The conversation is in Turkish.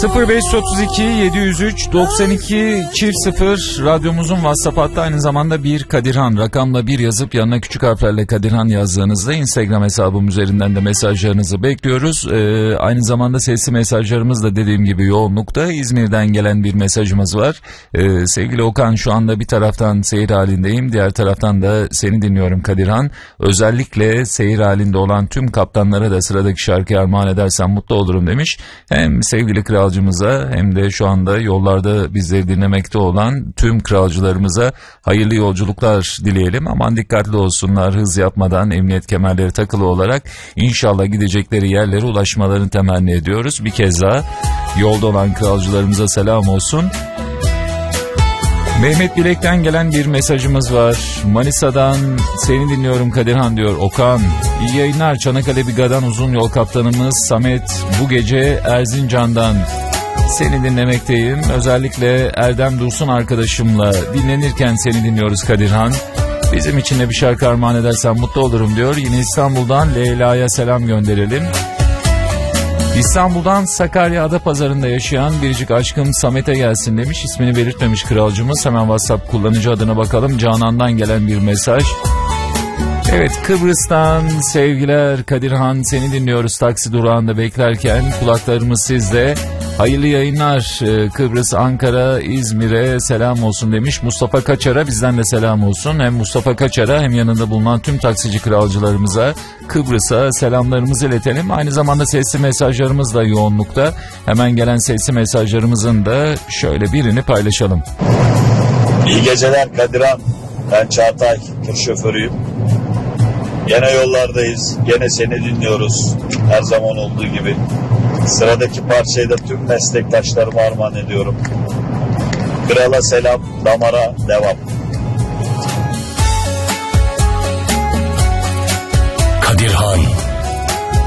0532 703 92 0 radyomuzun WhatsApp hattı, aynı zamanda bir Kadirhan rakamla bir yazıp yanına küçük harflerle Kadirhan yazdığınızda Instagram hesabım üzerinden de mesajlarınızı bekliyoruz. Aynı zamanda sesli mesajlarımız da dediğim gibi yoğunlukta. İzmir'den gelen bir mesajımız var. Sevgili Okan, şu anda bir taraftan seyir halindeyim, diğer taraftan da seni dinliyorum Kadirhan. Özellikle seyir halinde olan tüm kaptanlara da sıradaki şarkıyı armağan edersen mutlu olurum demiş. Hem sevgili kralcımıza hem de şu anda yollarda bizleri dinlemekte olan tüm kralcılarımıza hayırlı yolculuklar dileyelim. Aman dikkatli olsunlar, hız yapmadan, emniyet kemerleri takılı olarak inşallah gidecekleri yerlere ulaşmalarını temenni ediyoruz. Bir kez daha yolda olan kralcılarımıza selam olsun. Mehmet Bilek'ten gelen bir mesajımız var. Manisa'dan seni dinliyorum Kadirhan diyor Okan. İyi yayınlar. Çanakkale Biga'dan uzun yol kaptanımız Samet bu gece Erzincan'dan seni dinlemekteyim. Özellikle Erdem Dursun arkadaşımla dinlenirken seni dinliyoruz Kadirhan. Bizim için de bir şarkı armağan edersen mutlu olurum diyor. Yine İstanbul'dan Leyla'ya selam gönderelim. İstanbul'dan Sakarya Adapazarı'nda yaşayan biricik aşkım Samet'e gelsin demiş. İsmini belirtmemiş kralcımız. Hemen WhatsApp kullanıcı adına bakalım. Canan'dan gelen bir mesaj. Evet, Kıbrıs'tan sevgiler Kadirhan, seni dinliyoruz taksi durağında beklerken, kulaklarımız sizde. Hayırlı yayınlar Kıbrıs, Ankara, İzmir'e selam olsun demiş. Mustafa Kaçar'a bizden de selam olsun. Hem Mustafa Kaçar'a hem yanında bulunan tüm taksici kralcılarımıza, Kıbrıs'a selamlarımızı iletelim. Aynı zamanda sesli mesajlarımız da yoğunlukta. Hemen gelen sesli mesajlarımızın da şöyle birini paylaşalım. İyi geceler Kadirhan. Ben Çağatay, tır şoförüyüm. Gene yollardayız. Gene seni dinliyoruz. Her zaman olduğu gibi. Sıradaki parçayı da tüm meslektaşlarıma armağan ediyorum. Krala selam, damara devam.